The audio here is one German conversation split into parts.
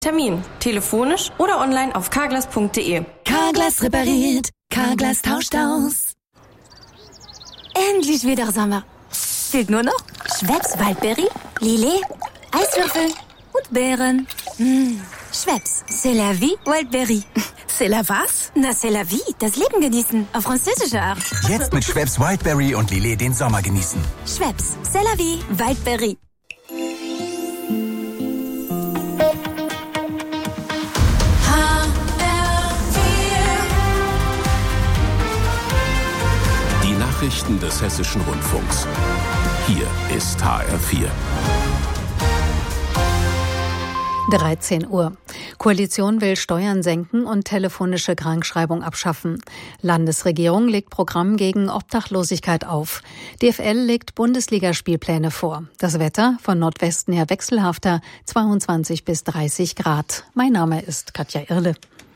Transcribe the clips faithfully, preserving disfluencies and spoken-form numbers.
Termin, telefonisch oder online auf carglass punkt de. Carglass repariert, Carglass tauscht aus. Endlich wieder Sommer. Fehlt nur noch Schweppes Waldberry, Lillet, Eiswürfel und Beeren. Mmh. Schweppes, c'est la vie, Waldberry. C'est la was? Na, c'est la vie, das Leben genießen, auf französische Art. Jetzt mit Schweppes Wildberry und Lillet den Sommer genießen. Schweppes, c'est la vie, Waldberry. Die Nachrichten des Hessischen Rundfunks. Hier ist H R vier. dreizehn Uhr. Koalition will Steuern senken und telefonische Krankschreibung abschaffen. Landesregierung legt Programm gegen Obdachlosigkeit auf. D F L legt Bundesligaspielpläne vor. Das Wetter von Nordwesten her wechselhafter, zweiundzwanzig bis dreißig Grad. Mein Name ist Katja Irle.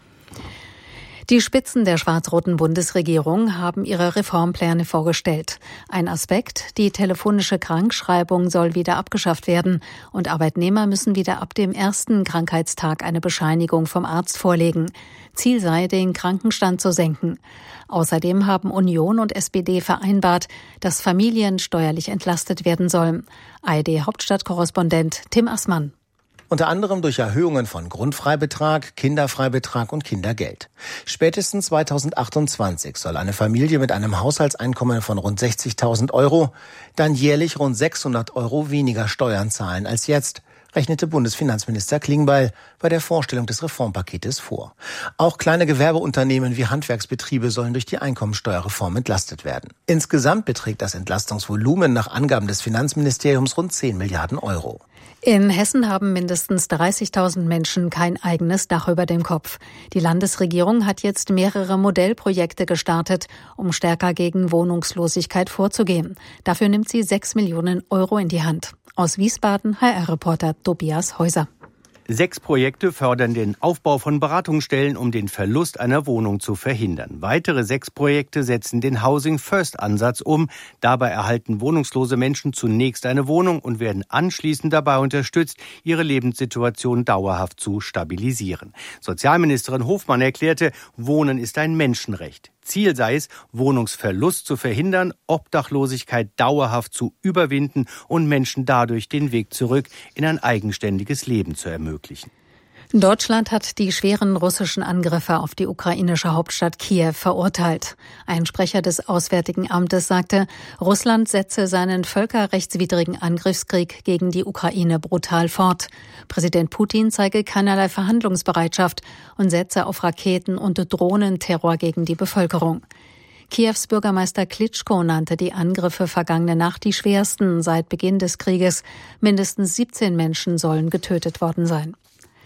Die Spitzen der schwarz-roten Bundesregierung haben ihre Reformpläne vorgestellt. Ein Aspekt, die telefonische Krankschreibung soll wieder abgeschafft werden und Arbeitnehmer müssen wieder ab dem ersten Krankheitstag eine Bescheinigung vom Arzt vorlegen. Ziel sei, den Krankenstand zu senken. Außerdem haben Union und S P D vereinbart, dass Familien steuerlich entlastet werden sollen. A R D-Hauptstadtkorrespondent Tim Assmann. Unter anderem durch Erhöhungen von Grundfreibetrag, Kinderfreibetrag und Kindergeld. Spätestens zweitausendachtundzwanzig soll eine Familie mit einem Haushaltseinkommen von rund sechzigtausend Euro dann jährlich rund sechshundert Euro weniger Steuern zahlen als jetzt, rechnete Bundesfinanzminister Klingbeil bei der Vorstellung des Reformpaketes vor. Auch kleine Gewerbeunternehmen wie Handwerksbetriebe sollen durch die Einkommensteuerreform entlastet werden. Insgesamt beträgt das Entlastungsvolumen nach Angaben des Finanzministeriums rund zehn Milliarden Euro. In Hessen haben mindestens dreißigtausend Menschen kein eigenes Dach über dem Kopf. Die Landesregierung hat jetzt mehrere Modellprojekte gestartet, um stärker gegen Wohnungslosigkeit vorzugehen. Dafür nimmt sie sechs Millionen Euro in die Hand. Aus Wiesbaden H R-Reporter Tobias Häuser. Sechs Projekte fördern den Aufbau von Beratungsstellen, um den Verlust einer Wohnung zu verhindern. Weitere sechs Projekte setzen den Housing-First-Ansatz um. Dabei erhalten wohnungslose Menschen zunächst eine Wohnung und werden anschließend dabei unterstützt, ihre Lebenssituation dauerhaft zu stabilisieren. Sozialministerin Hofmann erklärte, Wohnen ist ein Menschenrecht. Ziel sei es, Wohnungsverlust zu verhindern, Obdachlosigkeit dauerhaft zu überwinden und Menschen dadurch den Weg zurück in ein eigenständiges Leben zu ermöglichen. Deutschland hat die schweren russischen Angriffe auf die ukrainische Hauptstadt Kiew verurteilt. Ein Sprecher des Auswärtigen Amtes sagte, Russland setze seinen völkerrechtswidrigen Angriffskrieg gegen die Ukraine brutal fort. Präsident Putin zeige keinerlei Verhandlungsbereitschaft und setze auf Raketen- und Drohnenterror gegen die Bevölkerung. Kiews Bürgermeister Klitschko nannte die Angriffe vergangene Nacht die schwersten seit Beginn des Krieges. Mindestens siebzehn Menschen sollen getötet worden sein.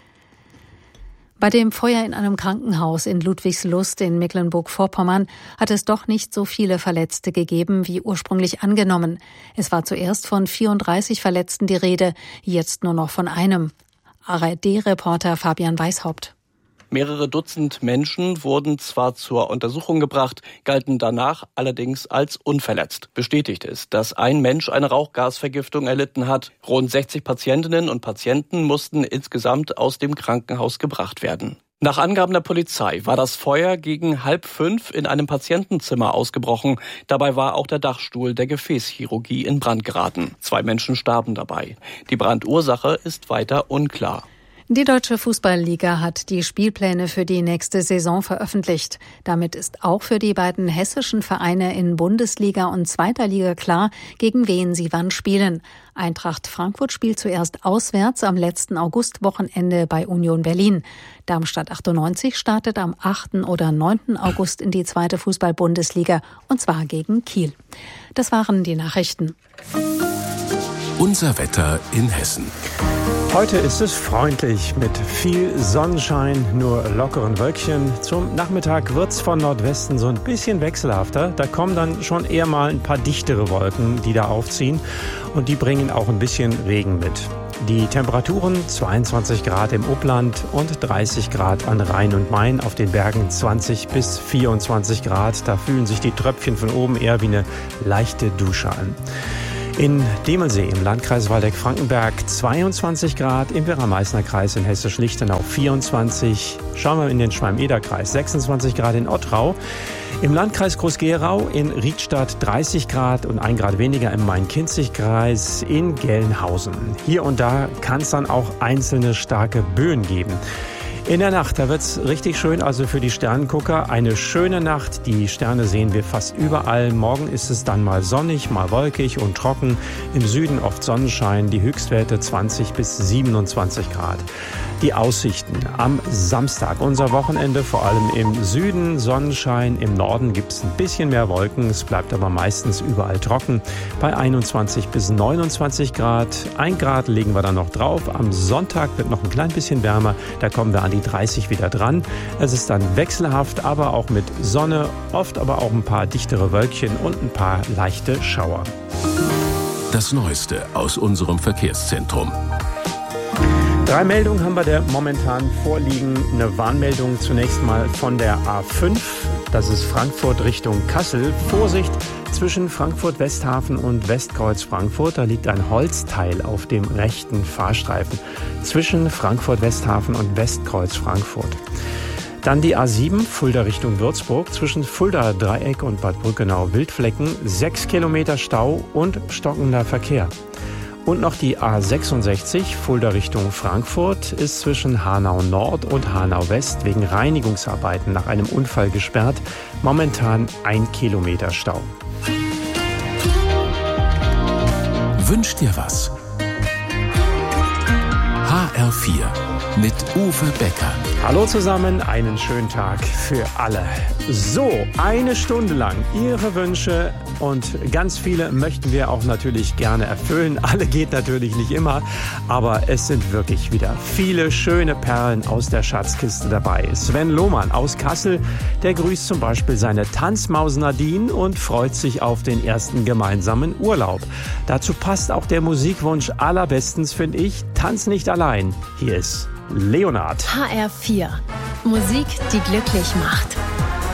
Bei dem Feuer in einem Krankenhaus in Ludwigslust in Mecklenburg-Vorpommern hat es doch nicht so viele Verletzte gegeben wie ursprünglich angenommen. Es war zuerst von vierunddreißig Verletzten die Rede, jetzt nur noch von einem. A R D-Reporter Fabian Weishaupt. Mehrere Dutzend Menschen wurden zwar zur Untersuchung gebracht, galten danach allerdings als unverletzt. Bestätigt ist, dass ein Mensch eine Rauchgasvergiftung erlitten hat. Rund sechzig Patientinnen und Patienten mussten insgesamt aus dem Krankenhaus gebracht werden. Nach Angaben der Polizei war das Feuer gegen halb fünf in einem Patientenzimmer ausgebrochen. Dabei war auch der Dachstuhl der Gefäßchirurgie in Brand geraten. Zwei Menschen starben dabei. Die Brandursache ist weiter unklar. Die Deutsche Fußballliga hat die Spielpläne für die nächste Saison veröffentlicht. Damit ist auch für die beiden hessischen Vereine in Bundesliga und Zweiter Liga klar, gegen wen sie wann spielen. Eintracht Frankfurt spielt zuerst auswärts am letzten Augustwochenende bei Union Berlin. Darmstadt achtundneunzig startet am achten oder neunten August in die zweite Fußball-Bundesliga, und zwar gegen Kiel. Das waren die Nachrichten. Unser Wetter in Hessen. Heute ist es freundlich mit viel Sonnenschein, nur lockeren Wölkchen. Zum Nachmittag wird's von Nordwesten so ein bisschen wechselhafter. Da kommen dann schon eher mal ein paar dichtere Wolken, die da aufziehen. Und die bringen auch ein bisschen Regen mit. Die Temperaturen zweiundzwanzig Grad im Upland und dreißig Grad an Rhein und Main. Auf den Bergen zwanzig bis vierundzwanzig Grad. Da fühlen sich die Tröpfchen von oben eher wie eine leichte Dusche an. In Demelsee im Landkreis Waldeck-Frankenberg zweiundzwanzig Grad, im Werra-Meißner-Kreis in Hessisch-Lichtenau vierundzwanzig. Schauen wir in den Schwalm-Eder-Kreis, sechsundzwanzig Grad in Ottrau. Im Landkreis Groß-Gerau in Riedstadt dreißig Grad und ein Grad weniger im Main-Kinzig-Kreis in Gelnhausen. Hier und da kann es dann auch einzelne starke Böen geben. In der Nacht, da wird's richtig schön, also für die Sternengucker. Eine schöne Nacht, die Sterne sehen wir fast überall. Morgen ist es dann mal sonnig, mal wolkig und trocken. Im Süden oft Sonnenschein, die Höchstwerte zwanzig bis siebenundzwanzig Grad. Die Aussichten am Samstag, unser Wochenende, vor allem im Süden Sonnenschein, im Norden gibt es ein bisschen mehr Wolken, es bleibt aber meistens überall trocken, bei einundzwanzig bis neunundzwanzig Grad. Ein Grad legen wir dann noch drauf, am Sonntag wird noch ein klein bisschen wärmer, da kommen wir an die dreißig wieder dran. Es ist dann wechselhaft, aber auch mit Sonne, oft aber auch ein paar dichtere Wölkchen und ein paar leichte Schauer. Das Neueste aus unserem Verkehrszentrum. Drei Meldungen haben wir da momentan vorliegen. Eine Warnmeldung zunächst mal von der A fünf. Das ist Frankfurt Richtung Kassel. Vorsicht zwischen Frankfurt-Westhafen und Westkreuz Frankfurt. Da liegt ein Holzteil auf dem rechten Fahrstreifen. Zwischen Frankfurt-Westhafen und Westkreuz Frankfurt. Dann die A sieben, Fulda Richtung Würzburg. Zwischen Fulda Dreieck und Bad Brückenau-Wildflecken. Sechs Kilometer Stau und stockender Verkehr. Und noch die A sechsundsechzig, Fulda Richtung Frankfurt, ist zwischen Hanau Nord und Hanau West wegen Reinigungsarbeiten nach einem Unfall gesperrt. Momentan ein Kilometer Stau. Wünsch dir was? H R vier mit Uwe Becker. Hallo zusammen, einen schönen Tag für alle. So, eine Stunde lang Ihre Wünsche und ganz viele möchten wir auch natürlich gerne erfüllen. Alle geht natürlich nicht immer, aber es sind wirklich wieder viele schöne Perlen aus der Schatzkiste dabei. Sven Lohmann aus Kassel, der grüßt zum Beispiel seine Tanzmaus Nadine und freut sich auf den ersten gemeinsamen Urlaub. Dazu passt auch der Musikwunsch allerbestens, finde ich, Tanz nicht allein. Hier ist Leonard. H R vier. Musik, die glücklich macht.